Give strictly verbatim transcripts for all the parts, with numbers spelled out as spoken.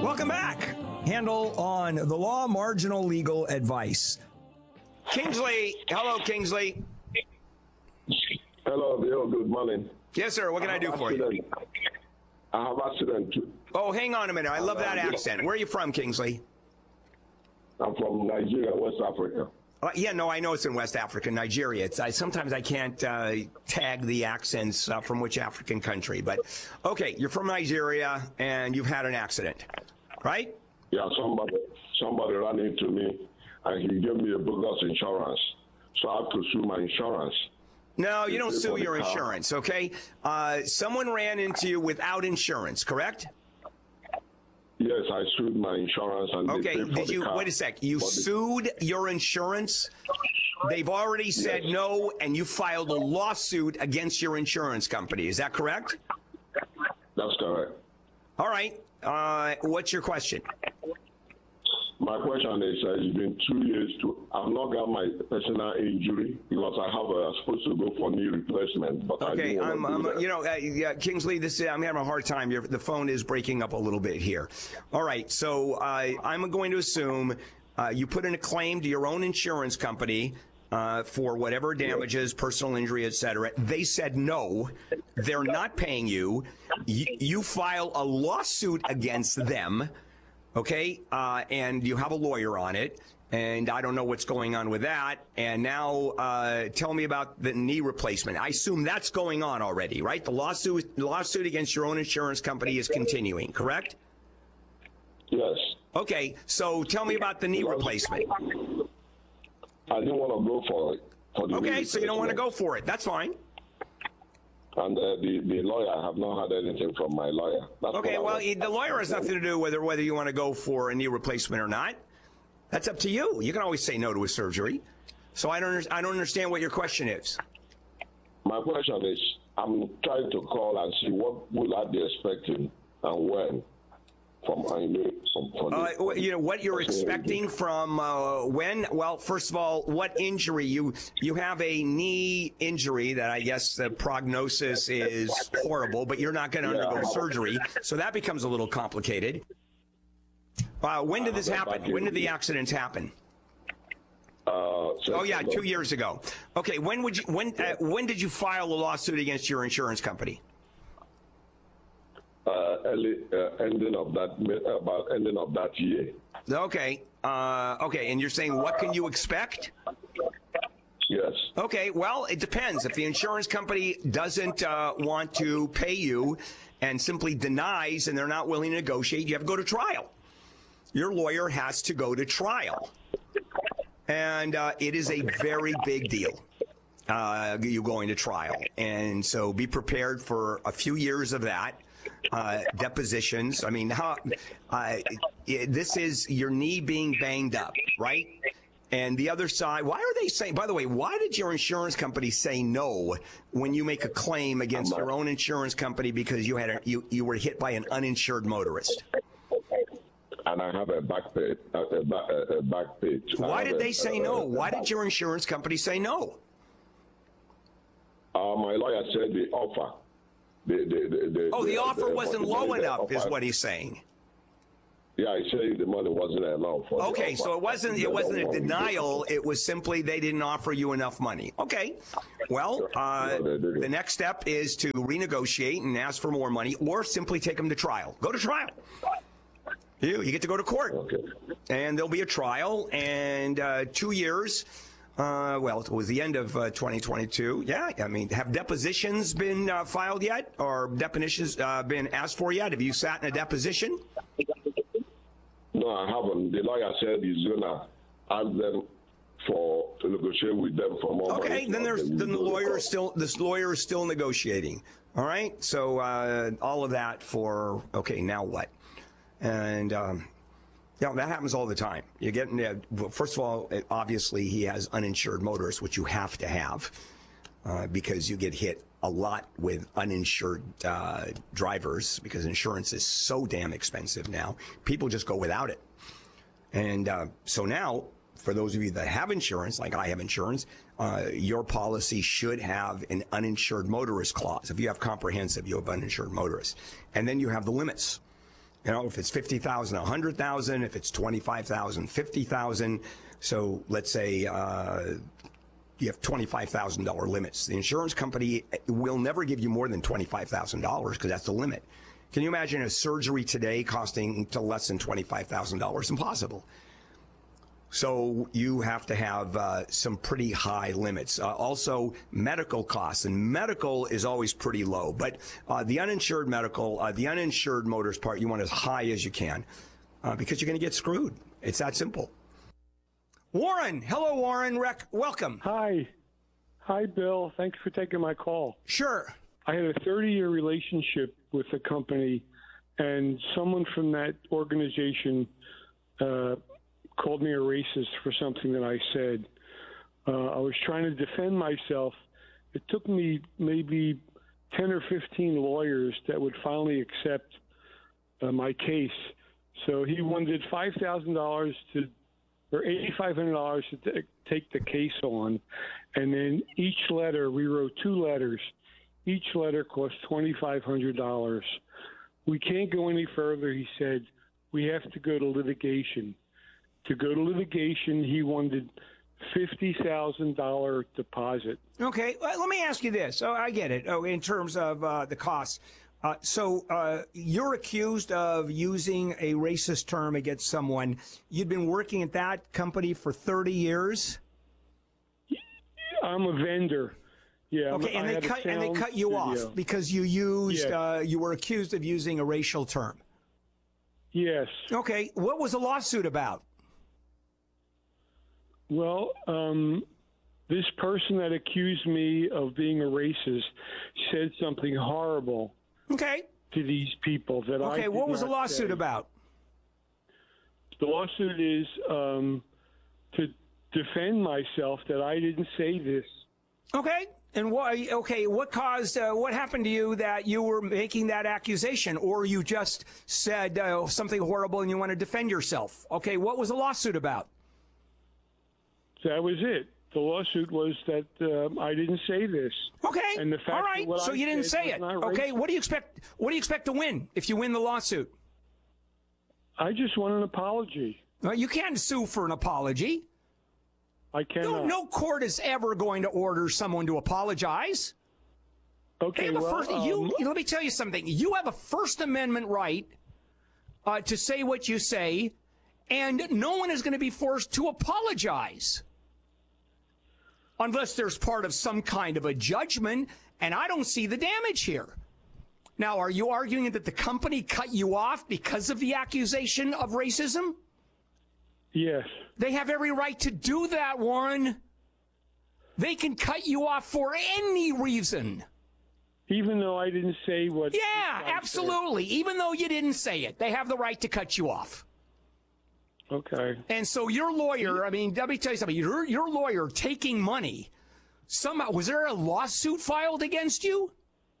Welcome back. Handle on the law, marginal legal advice. Kingsley. Hello, Kingsley. Hello, Bill. Good morning. Yes, sir. What can I, I do for accident. you? I have accident. Oh, hang on a minute. I love that accent. Where are you from, Kingsley? I'm from Nigeria, West Africa. Uh, yeah, no, I know it's in West Africa, Nigeria. It's I, sometimes I can't uh, tag the accents uh, from which African country. But, okay, you're from Nigeria, and you've had an accident, right? Yeah, somebody somebody ran into me, and he gave me a bogus insurance. So I have to sue my insurance. No, you don't sue your insurance, okay? Uh, someone ran into you without insurance, correct? Yes, I sued my insurance. And okay, they paid for did you, the car. wait a sec, you sued your insurance? They've already said yes. no, and you filed a lawsuit against your insurance company. Is that correct? That's correct. All right. Uh, what's your question? My question is, uh, it's been two years to, I've not got my personal injury because I have, uh, supposed to go for knee replacement, but okay, I I'm, I'm you know, uh, yeah, Kingsley, this I'm having a hard time. Your, the phone is breaking up a little bit here. All right, so uh, I'm going to assume uh, you put in a claim to your own insurance company uh, for whatever damages, personal injury, et cetera. They said no, they're not paying you. You, you file a lawsuit against them. Okay, uh, and you have a lawyer on it, and I don't know what's going on with that. And now uh, tell me about the knee replacement. I assume that's going on already, right? The lawsuit, the lawsuit against your own insurance company is continuing, correct? Yes. Okay, so tell me about the knee replacement. I didn't want to go for it. For the okay, so you don't want to go for it. That's fine. And uh, the, the lawyer, I have not had anything from my lawyer. That's okay, well, the lawyer has nothing to do with whether you want to go for a knee replacement or not. That's up to you. You can always say no to a surgery. So I don't, I don't understand what your question is. My question is, I'm trying to call and see what will I be expecting and when from my knee. Uh, you know what you're expecting from uh, when? Well, first of all, what injury you you have a knee injury that I guess the prognosis is horrible, but you're not going to undergo yeah. surgery, so that becomes a little complicated. Uh, when did this happen? When did the accidents happen? Uh, oh yeah, two years ago. Okay, when would you when uh, when did you file a lawsuit against your insurance company? Uh, early, uh, ending of that about ending of that year. Okay. Uh, okay, and you're saying what can you expect? Yes. Okay. Well, it depends. If the insurance company doesn't uh, want to pay you and simply denies, and they're not willing to negotiate, you have to go to trial. Your lawyer has to go to trial, and uh, it is a very big deal. Uh, you going to trial, and so be prepared for a few years of that. Uh, depositions. I mean, how, uh, it, this is your knee being banged up, right? And the other side, why are they saying, by the way, why did your insurance company say no when you make a claim against your own insurance company because you had a, you, you were hit by an uninsured motorist? And I have a back page. A back, a back page. Why did a, they say no? Why did your insurance company say no? Uh, my lawyer said the offer. The, the, the, the, oh, the, the offer the, wasn't the low enough, offer. is what he's saying. Yeah, he said the money wasn't enough. For okay, so it wasn't it wasn't a denial. It was simply they didn't offer you enough money. Okay, well, uh, the next step is to renegotiate and ask for more money, or simply take them to trial. Go to trial. You you get to go to court, okay. And there'll be a trial, and uh, two years. Uh, well, it was the end of uh, twenty twenty-two. Yeah, I mean, have depositions been uh, filed yet, or depositions uh, been asked for yet? Have you sat in a deposition? No, I haven't. The lawyer said he's gonna ask them for to negotiate with them for more money. Okay, then there's then the lawyer is still this lawyer is still negotiating. All right, so uh, all of that for okay. Now what? And. Um, Yeah, that happens all the time. You get, uh, first of all, obviously he has uninsured motorists, which you have to have uh, because you get hit a lot with uninsured uh, drivers because insurance is so damn expensive now. People just go without it. And uh, so now, for those of you that have insurance, like I have insurance, uh, your policy should have an uninsured motorist clause. If you have comprehensive, you have uninsured motorists. And then you have the limits. You know, if it's fifty thousand, one hundred thousand, if it's twenty-five thousand, fifty thousand. So let's say uh, you have twenty-five thousand dollars limits. The insurance company will never give you more than twenty-five thousand dollars because that's the limit. Can you imagine a surgery today costing to less than twenty-five thousand dollars? Impossible. So you have to have uh, some pretty high limits. Uh, also, medical costs, and medical is always pretty low. But uh, the uninsured medical, uh, the uninsured motors part, you want as high as you can uh, because you're going to get screwed. It's that simple. Warren, hello, Warren. Rec, welcome. Hi. Hi, Bill. Thanks for taking my call. Sure. I had a thirty-year relationship with a company, and someone from that organization uh, called me a racist for something that I said. Uh, I was trying to defend myself. It took me maybe ten or fifteen lawyers that would finally accept uh, my case. So he wanted five thousand dollars to, or eight thousand five hundred dollars to t- take the case on. And then each letter, we wrote two letters. Each letter cost twenty-five hundred dollars. We can't go any further, he said. We have to go to litigation. To go to litigation, he wanted fifty thousand dollars deposit. Okay, well, let me ask you this. Oh, I get it. Oh, in terms of uh, the costs. Uh, so uh, you're accused of using a racist term against someone. You'd been working at that company for thirty years? I'm a vendor. Yeah. Okay, and I they had a cut and they sound cut you studio. off because you used Yes. uh, you were accused of using a racial term. Yes. Okay, what was the lawsuit about? Well, um, this person that accused me of being a racist said something horrible Okay. to these people that I Okay, did what was the not lawsuit say. about? The lawsuit is um, to defend myself that I didn't say this. Okay. And what? Okay, what caused? Uh, what happened to you that you were making that accusation, or you just said uh, something horrible and you want to defend yourself? Okay, what was the lawsuit about? That was it. The lawsuit was that um, I didn't say this. Okay, And the fact all that right. what So I you didn't said say was it. not Okay, racist. what do you expect? What do you expect to win if you win the lawsuit? I just want an apology. Well, you can't sue for an apology. I cannot. No, no court is ever going to order someone to apologize. They Okay, have a well, first, um, you, let me tell you something. You have a First Amendment right uh, to say what you say, and no one is going to be forced to apologize unless there's part of some kind of a judgment, and I don't see the damage here. Now, are you arguing that the company cut you off because of the accusation of racism? yes. They have every right to do that, Warren. They can cut you off for any reason. Even though I didn't say what. Yeah, I said. absolutely. Even though you didn't say it, they have the right to cut you off. Okay. And so your lawyer, I mean, let me tell you something. Your, your lawyer taking money, somehow, was there a lawsuit filed against you?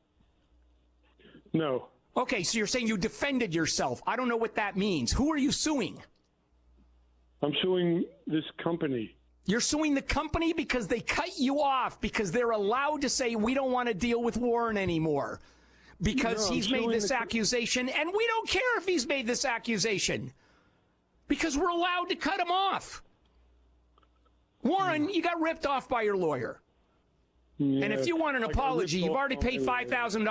No. Okay, so you're saying you defended yourself. I don't know what that means. Who are you suing? I'm suing this company. You're suing the company because they cut you off because they're allowed to say, we don't want to deal with Warren anymore because No, I'm he's made suing this the co- accusation, and we don't care if he's made this accusation because we're allowed to cut him off. Warren, you got ripped off by your lawyer. And if Yeah, you want an I got apology, ripped you've off already by paid my five thousand dollars.